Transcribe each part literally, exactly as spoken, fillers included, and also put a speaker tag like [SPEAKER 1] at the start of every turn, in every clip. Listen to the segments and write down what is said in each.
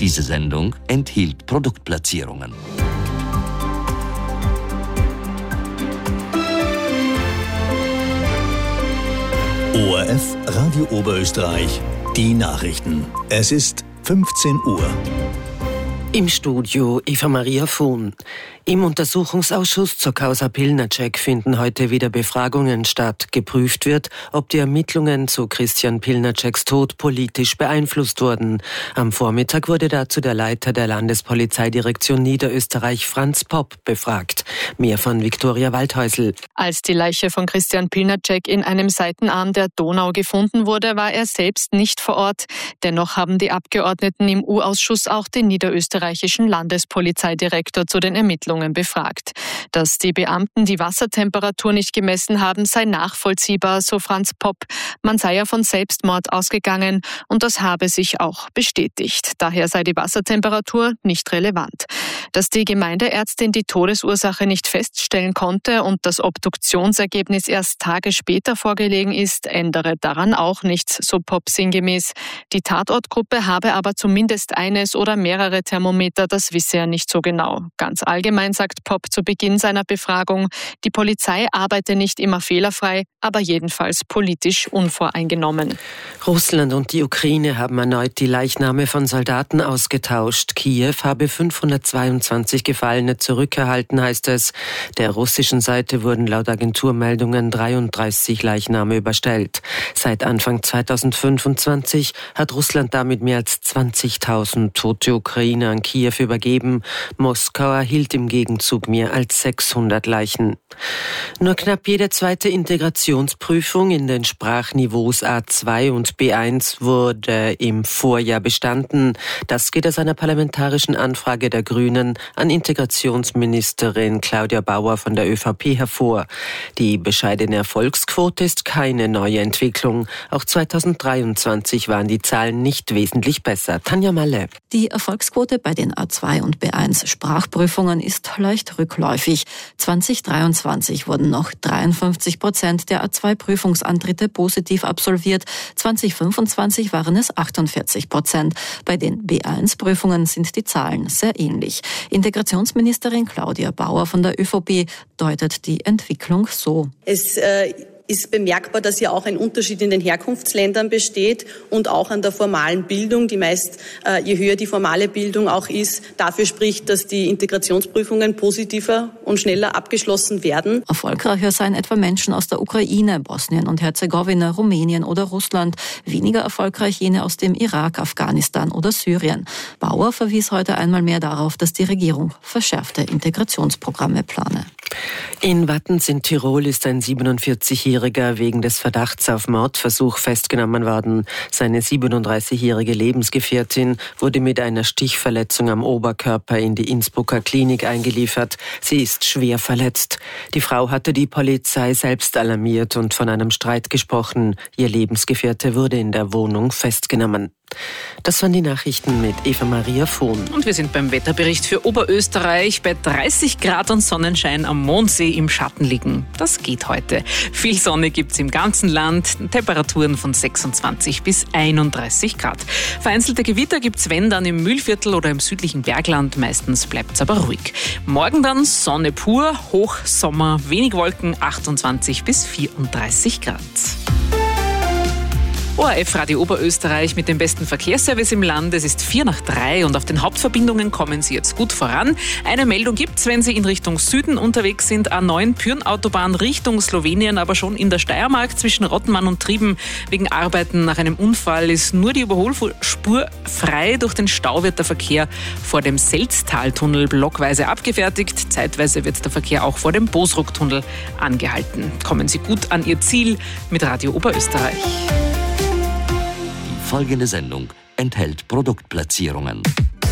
[SPEAKER 1] Diese Sendung enthielt Produktplatzierungen.
[SPEAKER 2] O R F Radio Oberösterreich, die Nachrichten. Es ist fünfzehn Uhr.
[SPEAKER 3] Im Studio Eva Maria Vohn. Im Untersuchungsausschuss zur Causa Pilnacek finden heute wieder Befragungen statt. Geprüft wird, ob die Ermittlungen zu Christian Pilnaceks Tod politisch beeinflusst wurden. Am Vormittag wurde dazu der Leiter der Landespolizeidirektion Niederösterreich, Franz Popp, befragt. Mehr von Viktoria Waldhäusl.
[SPEAKER 4] Als die Leiche von Christian Pilnacek in einem Seitenarm der Donau gefunden wurde, war er selbst nicht vor Ort. Dennoch haben die Abgeordneten im U-Ausschuss auch den niederösterreichischen Landespolizeidirektor zu den Ermittlungen befragt. Dass die Beamten die Wassertemperatur nicht gemessen haben, sei nachvollziehbar, so Franz Popp. Man sei ja von Selbstmord ausgegangen und das habe sich auch bestätigt. Daher sei die Wassertemperatur nicht relevant. Dass die Gemeindeärztin die Todesursache nicht feststellen konnte und das Obduktionsergebnis erst Tage später vorgelegen ist, ändere daran auch nichts, so Popp sinngemäß. Die Tatortgruppe habe aber zumindest eines oder mehrere Thermometer, das wisse er nicht so genau. Ganz allgemein sagt Popp zu Beginn seiner Befragung, die Polizei arbeite nicht immer fehlerfrei, aber jedenfalls politisch unvoreingenommen.
[SPEAKER 3] Russland und die Ukraine haben erneut die Leichname von Soldaten ausgetauscht. Kiew habe fünfhundertzweiundzwanzig Gefallene zurückerhalten, heißt es. Der russischen Seite wurden laut Agenturmeldungen dreiunddreißig Leichname überstellt. Seit Anfang zweitausendfünfundzwanzig hat Russland damit mehr als zwanzigtausend tote Ukrainer an Kiew übergeben. Moskau erhielt im Gegenzug mehr als sechshundert Leichen. Nur knapp jede zweite Integrationsprüfung in den Sprachniveaus A zwei und B eins wurde im Vorjahr bestanden. Das geht aus einer parlamentarischen Anfrage der Grünen an Integrationsministerin Claudia Bauer von der ÖVP hervor. Die bescheidene Erfolgsquote ist keine neue Entwicklung. Auch zweitausenddreiundzwanzig waren die Zahlen nicht wesentlich besser. Tanja Malle.
[SPEAKER 5] Die Erfolgsquote bei den A zwei und B eins Sprachprüfungen ist leicht rückläufig. zweitausenddreiundzwanzig wurden noch dreiundfünfzig Prozent der A zwei Prüfungsantritte positiv absolviert. zweitausendfünfundzwanzig waren es achtundvierzig Prozent. Bei den B eins Prüfungen sind die Zahlen sehr ähnlich. Integrationsministerin Claudia Bauer von der ÖVP deutet die Entwicklung so.
[SPEAKER 6] Es äh ist bemerkbar, dass hier auch ein Unterschied in den Herkunftsländern besteht und auch an der formalen Bildung, die meist, äh, je höher die formale Bildung auch ist, dafür spricht, dass die Integrationsprüfungen positiver und schneller abgeschlossen werden.
[SPEAKER 5] Erfolgreicher seien etwa Menschen aus der Ukraine, Bosnien und Herzegowina, Rumänien oder Russland. Weniger erfolgreich jene aus dem Irak, Afghanistan oder Syrien. Bauer verwies heute einmal mehr darauf, dass die Regierung verschärfte Integrationsprogramme plane.
[SPEAKER 3] In Wattens in Tirol ist ein siebenundvierzigjähriger wegen des Verdachts auf Mordversuch festgenommen worden. Seine siebenunddreißigjährige Lebensgefährtin wurde mit einer Stichverletzung am Oberkörper in die Innsbrucker Klinik eingeliefert. Sie ist schwer verletzt. Die Frau hatte die Polizei selbst alarmiert und von einem Streit gesprochen. Ihr Lebensgefährte wurde in der Wohnung festgenommen. Das waren die Nachrichten mit Eva Maria Vohn.
[SPEAKER 7] Und wir sind beim Wetterbericht für Oberösterreich. Bei dreißig Grad und Sonnenschein am Mondsee im Schatten liegen. Das geht heute. Viel Sonne gibt's im ganzen Land. Temperaturen von sechsundzwanzig bis einunddreißig Grad. Vereinzelte Gewitter gibt's, wenn dann im Mühlviertel oder im südlichen Bergland. Meistens bleibt's aber ruhig. Morgen dann Sonne pur, Hochsommer, wenig Wolken, achtundzwanzig bis vierunddreißig Grad. O R F Radio Oberösterreich mit dem besten Verkehrsservice im Land. Es ist vier nach drei und auf den Hauptverbindungen kommen Sie jetzt gut voran. Eine Meldung gibt's, wenn Sie in Richtung Süden unterwegs sind. A neun Pyrn-Autobahn Richtung Slowenien, aber schon in der Steiermark zwischen Rottmann und Trieben. Wegen Arbeiten nach einem Unfall ist nur die Überholspur frei. Durch den Stau wird der Verkehr vor dem Selztaltunnel blockweise abgefertigt. Zeitweise wird der Verkehr auch vor dem Bosrucktunnel angehalten. Kommen Sie gut an Ihr Ziel mit Radio Oberösterreich.
[SPEAKER 1] Folgende Sendung enthält Produktplatzierungen.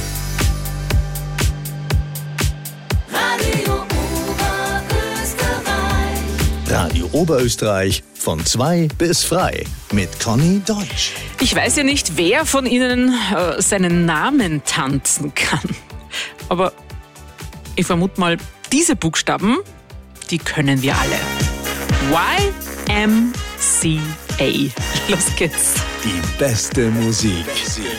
[SPEAKER 2] Radio Oberösterreich. Radio Oberösterreich von zwei bis frei mit Conny Deutsch.
[SPEAKER 7] Ich weiß ja nicht, wer von Ihnen äh, seinen Namen tanzen kann. Aber ich vermute mal, diese Buchstaben, die können wir alle. Y M C A. Los geht's.
[SPEAKER 2] Die beste Musik.